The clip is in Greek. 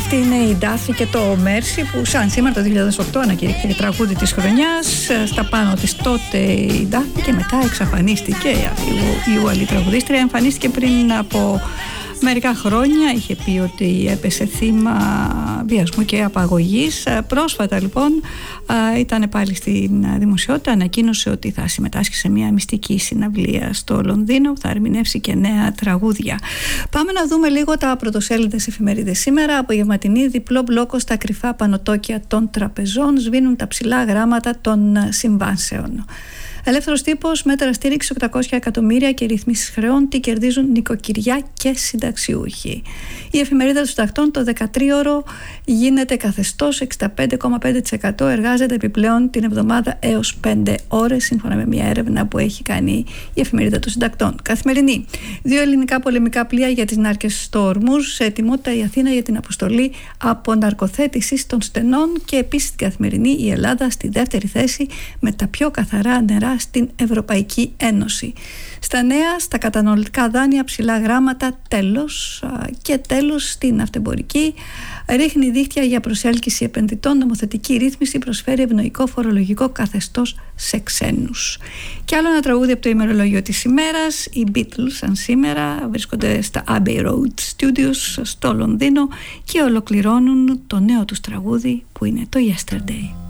Αυτή είναι η Ντάφη και το Μέρσι, που σαν σήμερα το 2008 ανακηρύχθηκε τραγούδι της χρονιάς. Στα πάνω της τότε η Ντάφη, και μετά εξαφανίστηκε η ουαλή τραγουδίστρια. Εμφανίστηκε πριν από μερικά χρόνια, είχε πει ότι έπεσε θύμα βιασμού και απαγωγής. Πρόσφατα λοιπόν ήταν πάλι στην δημοσιότητα, ανακοίνωσε ότι θα συμμετάσχει σε μια μυστική συναυλία στο Λονδίνο, θα ερμηνεύσει και νέα τραγούδια. Πάμε να δούμε λίγο τα πρωτοσέλιδες εφημερίδες σήμερα. Απογευματινή, διπλό μπλόκο στα κρυφά πανωτόκια των τραπεζών, σβήνουν τα ψηλά γράμματα των συμβάσεων. Ελεύθερος τύπος, μέτρα στήριξη 800 εκατομμύρια και ρυθμίσεις χρεών, τι κερδίζουν νοικοκυριά και συνταξιούχοι. Η εφημερίδα των συντακτών, το 13ωρο γίνεται καθεστώς, 65,5% εργάζεται επιπλέον την εβδομάδα έως 5 ώρες, σύμφωνα με μια έρευνα που έχει κάνει η εφημερίδα των συντακτών. Καθημερινή, 2 ελληνικά πολεμικά πλοία για τις νάρκες στο Ορμούζ, σε ετοιμότητα η Αθήνα για την αποστολή αποναρκοθέτησης των στενών, και επίσης την Καθημερινή, η Ελλάδα στη δεύτερη θέση με τα πιο καθαρά νερά στην Ευρωπαϊκή Ένωση. Στα νέα, στα καταναλωτικά δάνεια, ψηλά γράμματα, τέλος, και τέλος στην αυτεμπορική. Ρίχνει δίχτυα για προσέλκυση επενδυτών, νομοθετική ρύθμιση προσφέρει ευνοϊκό φορολογικό καθεστώς σε ξένους. Και άλλο ένα τραγούδι από το ημερολόγιο της ημέρας. Οι Beatles σαν σήμερα βρίσκονται στα Abbey Road Studios στο Λονδίνο και ολοκληρώνουν το νέο τους τραγούδι που είναι το Yesterday.